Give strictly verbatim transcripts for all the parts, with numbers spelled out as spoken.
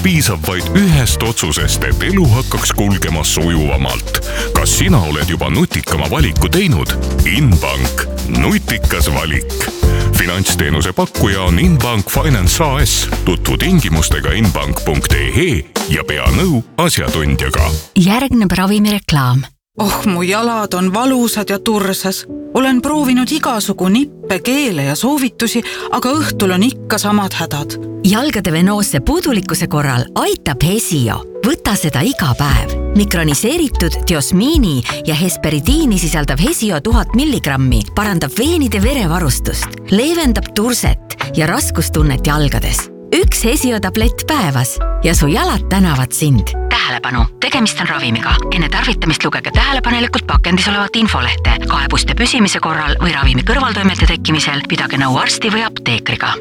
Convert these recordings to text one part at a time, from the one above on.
piisab vaid ühest otsusest, et elu hakkaks kulgema sujuvamalt. Kas sina oled juba nutikama valiku teinud? Inbank. Nutikas valik. Finantsteenuse pakkuja on Inbank Finance A S. Tutvu tingimustega inbank punkt e e ja pea nõu asjatundjaga. Järgneb ravimireklaam. Oh, mu jalad on valusad ja tursas. Olen proovinud igasugu nippe, keele ja soovitusi, aga õhtul on ikka samad hädad. Jalgade venoosse puudulikkuse korral aitab Hesio. Võta seda iga päev. Mikroniseeritud diosmiini ja hesperidiini sisaldav Hesio tuhat milligrammi parandab veenide verevarustust, leevendab turset ja raskustunnet jalgades. Üks Hesio tablett päevas ja su jalad tänavad sind. Tähelepanu, tegemist on ravimiga. Enne tarvitamist lugege tähelepanelikult pakendis olevat infolehte. Kaebuste püsimise korral või ravimi kõrvaltoimete tekkimisel pidage nõu arsti või apteekriga.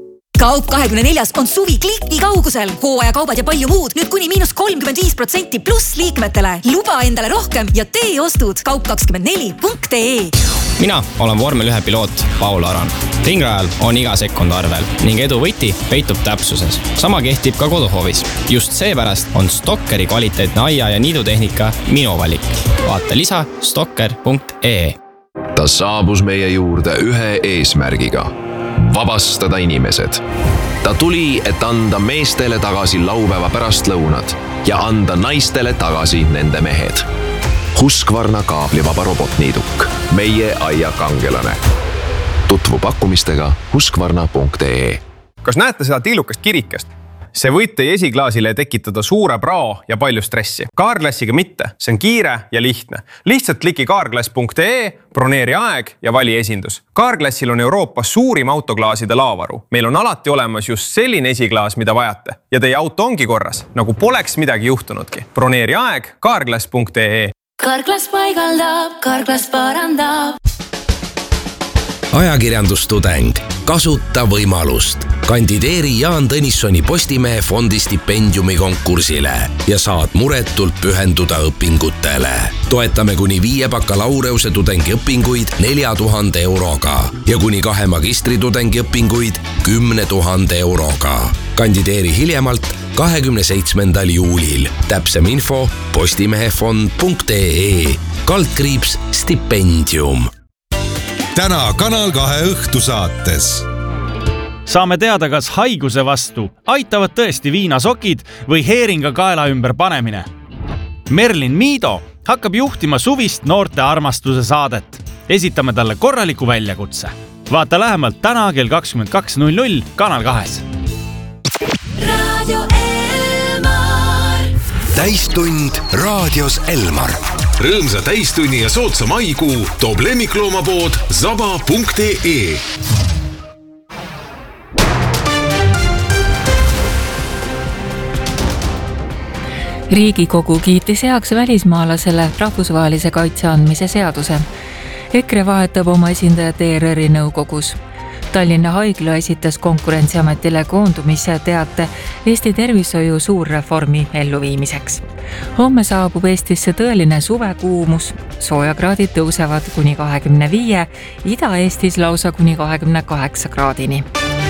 Kaup kahekümne neljas on suvi kliki kaugusel. Hooaja kaubad ja palju muud. Nüüd kuni miinus kolmkümmend viis protsenti pluss liikmetele. Luba endale rohkem ja tee ostud kaup kakskümmend neli punkt e. Mina olen vormel ühe piloot Paul Aran. Ringrajal on iga sekund arvel ning edu võti peitub täpsuses. Sama kehtib ka koduhoovis. Just seepärast on Stokkeri kvaliteetne aia- ja niidutehnika minu valik. Vaata lisa stokker punkt e. Ta saabus meie juurde ühe eesmärgiga. Vabastada inimesed. Ta tuli, et anda meestele tagasi laupäeva pärastlõunad ja anda naistele tagasi nende mehed. Husqvarna kaablivaba robotniiduk. Meie aia kangelane. Tutvu pakkumistega husqvarna punkt e. Kas näete seda tiilukast kirikest? See võib teie esiklaasile tekitada suure prao ja palju stressi. Carglassiga mitte, see on kiire ja lihtne. Lihtsalt kliki carglass punkt e, broneeri aeg ja vali esindus. Carglassil on Euroopas suurim autoklaaside laavaru. Meil on alati olemas just selline esiklaas, mida vajate. Ja teie auto ongi korras, nagu poleks midagi juhtunudki. Broneeri aeg carglass punkt e. Carglass paigaldab, Carglass parandab. Ajakirjandustudeng. Kasuta võimalust. Kandideeri Jaan Tõnissoni Postimehe fondi stipendiumi konkursile ja saad muretult pühenduda õpingutele. Toetame kuni viie bakalaureuse tudengi õpinguid nelja tuhande euroga ja kuni kahe magistritudengi õpinguid kümne tuhande euroga. Kandideeri hiljemalt kahekümne seitsmendal juulil. Täpsem info postimehefond punkt e. Kaldkriips stipendium. Täna Kanal kahe õhtusaates. Saame teada, kas haiguse vastu aitavad tõesti viinasokid või heeringa kaela ümber panemine. Merlin Miido hakkab juhtima suvist noorte armastuse saadet. Esitame talle korraliku väljakutse. Vaata lähemalt täna kell kakskümmend kaks null null Kanal kahes. Radio Elmar. Täistund raadios Elmar. Rõõmsa täistunni ja sootsa maikuu toob lemmikloomapood zaba punkt e. Riigikogu kiitis heaks välismaalasele rahvusvahelise kaitse andmise seaduse. EKRE vahetab oma esindajat E R R-i nõukogus. Tallinna Haigla esitas Konkurentsiametile koondumise teate Eesti tervishoiu suurreformi elluviimiseks. Homme saabub Eestisse tõeline suvekuumus. Soojakraadid tõusevad kuni kahekümne viie, Ida-Eestis lausa kuni kahekümne kaheksa kraadini.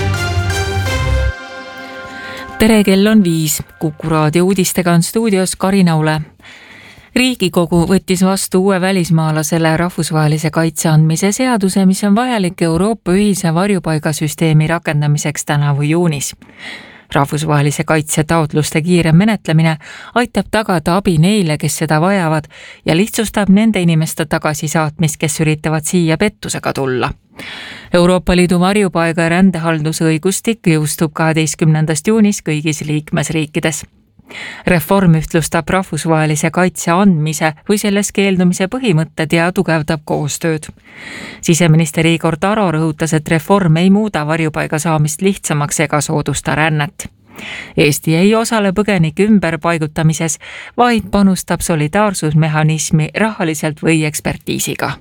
Tere, kell on viis. Kuku raadio uudistega on stuudios Karina Ule. Riigikogu võttis vastu uue välismaalasele rahvusvahelise kaitse andmise seaduse, mis on vajalik Euroopa ühise varjupaigasüsteemi rakendamiseks tänavu juunis. Rahvusvahelise kaitse taotluste kiire menetlemine aitab tagada abi neile, kes seda vajavad ja lihtsustab nende inimeste tagasisaatmist, kes üritavad siia pettusega tulla. Euroopa Liidu varjupaiga ja rändehaldusõigustik jõustub kaheteistkümnendast juunis kõigis liikmesriikides. Reform ühtlustab rahvusvahelise kaitse andmise või selles keeldumise põhimõtted ja tugevdab koostööd. Siseminister Igor Taro rõhutas, et reform ei muuda varjupaiga saamist lihtsamaks ega soodusta rännet. Eesti ei osale põgenike ümberpaigutamises, vaid panustab solidaarsusmehhanismi rahaliselt või ekspertiisiga.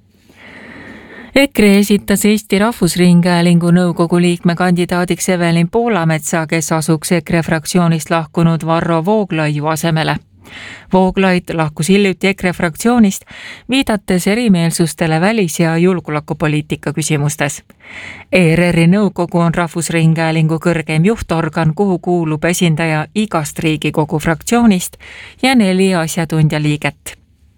EKRE esitas Eesti Rahvusringhäälingu nõukogu liikme kandidaadiks Evelin Poolametsa, kes asuks EKRE fraktsioonist lahkunud Varro Vooglaiu asemele. Vooglaid lahkus hiljuti EKRE fraktsioonist, viidates erimeelsustele välis- ja julgeolekupoliitika küsimustes. E R R-i nõukogu on Rahvusringhäälingu kõrgeim juhtorgan, kuhu kuulub esindaja igast Riigikogu fraktsioonist ja neli asjatundja liiget.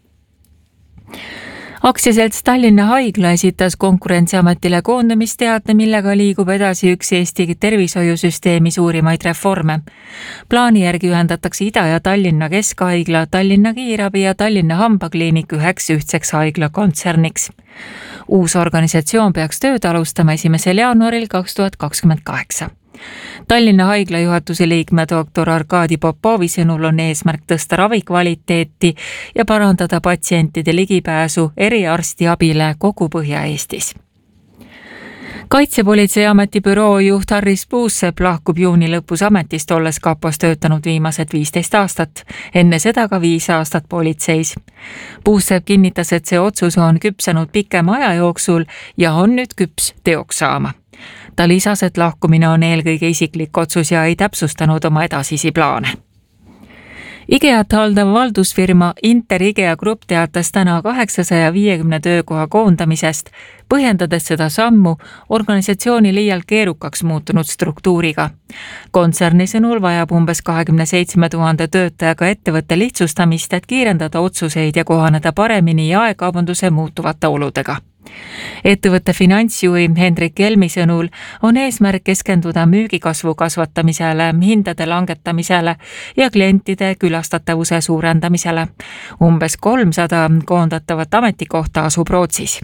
Aktsiaselts Tallinna Haigla esitas Konkurentsiametile koondamisteate, millega liigub edasi üks Eesti tervishoiusüsteemi suurimaid reforme. Plaani järgi ühendatakse Ida- ja Tallinna Keskhaigla, Tallinna Kiirabi ja Tallinna Hambakliinik üheks ühtseks haigla kontserniks. Uus organisatsioon peaks tööd alustama esimesel jaanuaril kaks tuhat kakskümmend kaheksa. Tallinna Haigla juhatuse liikme doktor Arkadi Popovi sõnul on eesmärk tõsta ravikvaliteeti ja parandada patsientide ligipääsu eriarsti abile kogu Põhja-Eestis. Kaitsepolitseiameti büroo juht Harris Puussepp lahkub juuni lõpus ametist, olles kapos töötanud viimased viisteist aastat, enne seda ka viis aastat politseis. Puussepp kinnitas, et see otsus on küpsenud pikema aja jooksul ja on nüüd küps teoks saama. Ta lisas, et lahkumine on eelkõige isiklik otsus ja ei täpsustanud oma edasisi plaane. IGEAt haldav valdusfirma Inter IGEA Grupp teatas täna kaheksasaja viiekümne töökoha koondamisest, põhjendades seda sammu organisatsiooni liialt keerukaks muutunud struktuuriga. Kontserni sõnul vajab umbes kahekümne seitsme tuhande töötajaga ettevõtte lihtsustamist, et kiirendada otsuseid ja kohaneda paremini jaekaubanduse muutuvate oludega. Ettevõtte finantsjuhi Hendrik Helmi sõnul on eesmärk keskenduda müügikasvu kasvatamisele, hindade langetamisele ja klientide külastatavuse suurendamisele. Umbes kolmsada koondatavat ametikohta asub Rootsis.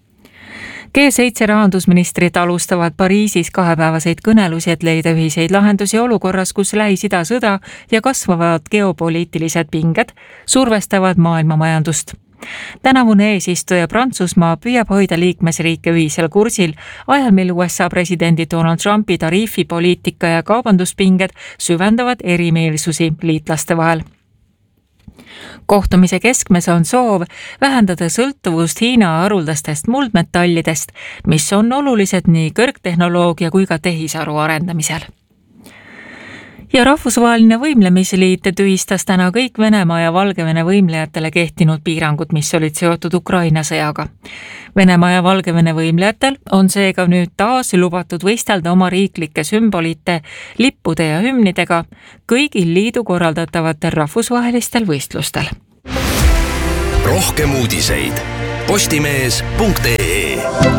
G seitse rahandusministrid alustavad Pariisis kahepäevaseid kõnelusi, et leida ühiseid lahendusi olukorras, kus Lähis-Ida sõda ja kasvavad geopoliitilised pinged survestavad maailma majandust. Tänavune eesistuja Prantsusmaa püüab hoida liikmesriike ühisel kursil, ajal mil U S A presidendi Donald Trumpi tariifipoliitika ja kaubanduspinged süvendavad erimeelsusi liitlaste vahel. Kohtumise keskmes on soov vähendada sõltuvust Hiina haruldastest muldmetallidest, mis on olulised nii kõrgtehnoloogia kui ka tehisaru arendamisel. Ja Rahvusvaheline Võimlemisliit tühistas täna kõik Venemaa ja Valgevene võimlejatele kehtinud piirangud, mis olid seotud Ukraina sõjaga. Venemaa ja Valgevene võimlejatel on seega nüüd taas lubatud võistelda oma riiklike sümbolite, lippude ja hümnidega kõigil liidu korraldatavatel rahvusvahelistel võistlustel. Rohkem uudiseid postimees punkt ee.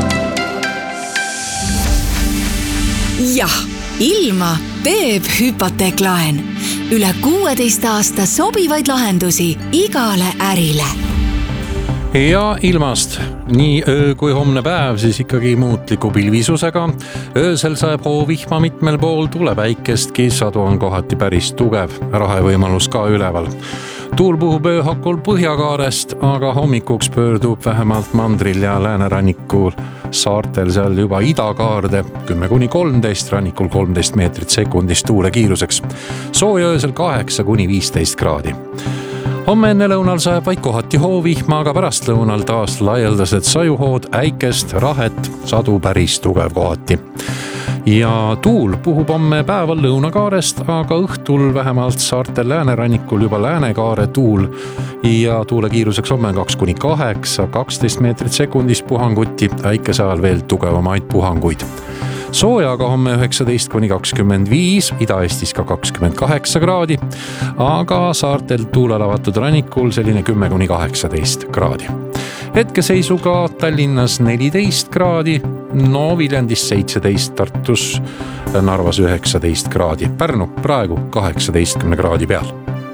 Jah, ilma teeb hüpoteeklaen. Üle kuueteist aasta sobivaid lahendusi igale ärile. Ja ilmast nii öö kui homne päev siis ikkagi muutliku pilvisusega. Öösel saeb hoovihma mitmel pool, tuleb äikestki, sadu on kohati päris tugev, rahevõimalus ka üleval. Tuul puhub ööhakul Põhjakaarest, aga hommikuks pöördub vähemalt mandril ja läänerannikul saartel seal juba idakaarde kümme kuni kolmteist, rannikul kolmteist meetrit sekundis tuule kiiruseks. Sooja öösel kaheksa kuni viisteist kraadi. Homme enne lõunal saeb vaid kohati hoovihma, aga pärast lõunal taas laialdased sajuhood, äikest, rahet, sadu päris tugev kohati. Ja tuul puhub homme päeval lõunakaarest, aga õhtul vähemalt saartel läänerannikul juba läänekaare tuul ja tuule kiiruseks homme kaks kuni kaheksa, kaksteist meetrit sekundis puhanguti, äikese ajal veel tugevamaid puhanguid. Soojaga homme üheksateist kuni kakskümmend viis, Ida-Eestis ka kakskümmend kaheksa kraadi, aga saartel tuulele avatud rannikul selline kümme kuni kaheksateist kraadi. Hetkeseisuga Tallinnas neliteist kraadi, no Viljandis seitseteist, Tartus, Narvas üheksateist kraadi, Pärnu praegu kaheksateist kraadi peal.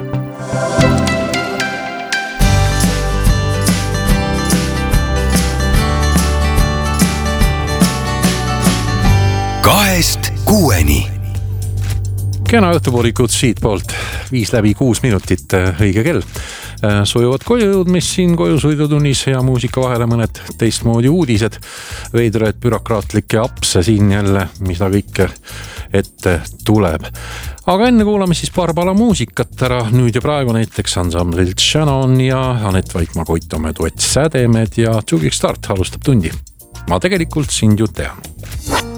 Kahest kuueni. Kena õhtupoolikut siit poolt, viis läbi kuus minutit, õige kell. Sojuvad koju jõudmis siin koju sõidutunnis ja muusika vahele mõned teistmoodi uudised. Veidraid bürokraatlikke apse siin jälle, mida kõike ette tuleb. Aga enne kuulame siis paar pala muusikat ära. Nüüd ja praegu näiteks ansamblilt Shannon ja Anett Vaikmaa Koitome duett Sädemed ja Tšugik Start alustab tundi. Ma tegelikult sind ju tean.